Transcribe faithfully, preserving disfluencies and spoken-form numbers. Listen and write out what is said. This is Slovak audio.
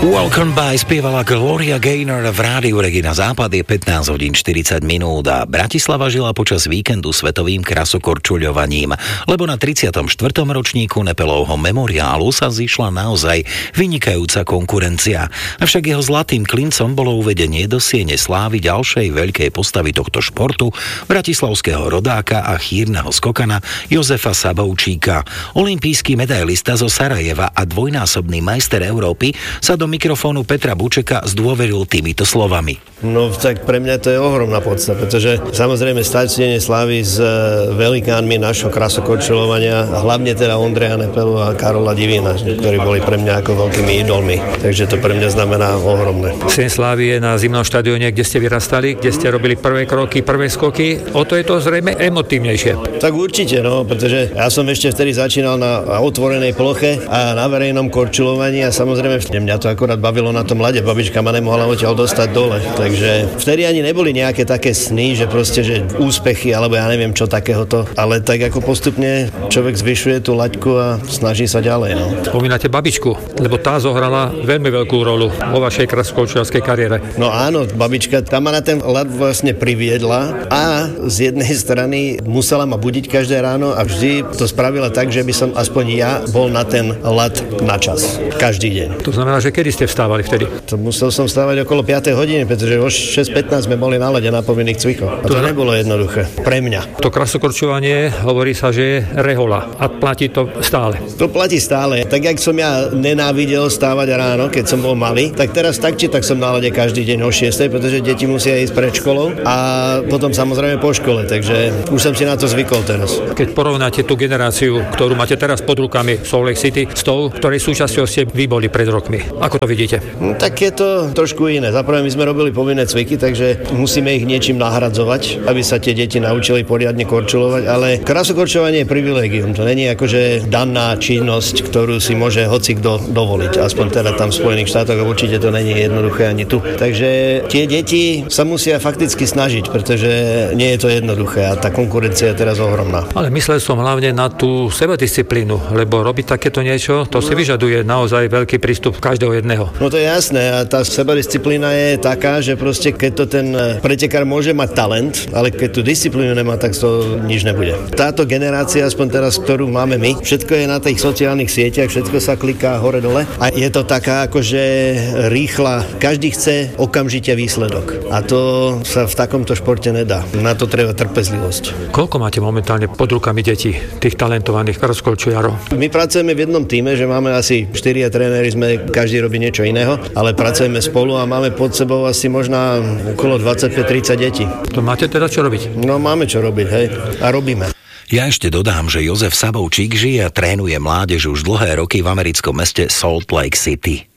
Welcome by spievala Gloria Gaynor v rádiu Regina. Západ je pätnásť hodín štyridsať minút a Bratislava žila počas víkendu svetovým krasokorčuľovaním, lebo na tridsiatom štvrtom ročníku Nepelovho memoriálu sa zišla naozaj vynikajúca konkurencia. Avšak jeho zlatým klincom bolo uvedenie do siene slávy ďalšej veľkej postavy tohto športu, bratislavského rodáka a chýrneho skokana Jozefa Sabovčíka. Olympijský medailista zo Sarajeva a dvojnásobný majster Európy sa do mikrofónu Petra Bučeka zdôveril týmito slovami. No tak pre mňa to je ohromná podsta, pretože samozrejme stať v siene slávy s velikánmi našho krasokorčuľovania, hlavne teda Ondreja Nepelu a Karola Divína, ktorí boli pre mňa ako veľkými idolmi. Takže to pre mňa znamená ohromné. Sien slávy je na zimnom štadióne, kde ste vyrastali, kde ste robili prvé kroky, prvé skoky. O to je to zrejme emotívnejšie. Tak určite, no, pretože ja som ešte vtedy začínal na otvorenej ploche a na verejnom korčuľovaní a samozrejme mňa to akorát bavilo na tom ľade. Babička ma nemohla odtiaľ dostať dole. Takže vtedy ani neboli nejaké také sny, že proste, že úspechy, alebo ja neviem čo takéhoto. Ale tak ako postupne človek zvyšuje tú laťku a snaží sa ďalej. No. Spomínate babičku, lebo tá zohrala veľmi veľkú rolu vo vašej krasokorčuľarskej kariére. No áno, babička tam ma na ten ľad vlastne priviedla a z jednej strany musela ma budiť každé ráno a vždy to spravila tak, že by som aspoň ja bol na ten ľad na čas. Každý deň. To znamená, že kedy ste vstávali vtedy? To musel som vstávať okolo piatej hodiny, pretože o šesť pätnásť sme boli na lade na povinných cvichoch. A to, to nebolo jednoduché. Pre mňa. To krasokorčuľovanie hovorí sa, že je rehoľa a platí to stále. To platí stále. Tak jak som ja nenávidel stávať ráno, keď som bol malý, tak teraz tak či tak som na lade každý deň o šiestej, pretože deti musia ísť pred školou a potom samozrejme po škole, takže už som si na to zvykol teraz. Keď porovnáte tú generáciu, ktorú máte teraz pod rukami Salt Lake City, s tou, ktorej súčasťou ste vy boli pred rokmi. Ako to vidíte? No, tak je to trošku iné. Zaprvé my sme robili povinné cviky, takže musíme ich niečím nahradzovať, aby sa tie deti naučili poriadne korčulovať, ale krasokorčuľovanie je privilégium. To není akože daná činnosť, ktorú si môže hocikto dovoliť. Aspoň teda tam v Spojených štátoch a určite to není jednoduché ani tu. Takže tie deti sa musia fakticky snažiť, pretože nie je to jednoduché a tá konkurencia je teraz ohromná. Ale myslel som hlavne na tú sebedisciplínu, lebo robiť takéto niečo, to si vyžaduje naozaj veľký prístup každého jedného. No to je jasné a tá sebadisciplína je taká, že proste keď to ten pretekár môže mať talent, ale keď tú disciplínu nemá, tak to nič nebude. Táto generácia, aspoň teraz, ktorú máme my, všetko je na tých sociálnych sieťach, všetko sa kliká hore-dole a je to taká akože rýchla, každý chce okamžite výsledok a to sa v takomto športe nedá. Na to treba trpezlivosť. Koľko máte momentálne pod rukami detí, tých talentovaných krasokorčuľarov? My pracujeme v jednom tíme, že máme asi štyria tréneri, sme každý robí niečo iného, ale pracujeme spolu a máme pod sebou asi možná okolo dvadsaťpäť tridsať detí. To máte teda čo robiť? No máme čo robiť, hej, a robíme. Ja ešte dodám, že Jozef Sabovčík žije a trénuje mládež už dlhé roky v americkom meste Salt Lake City.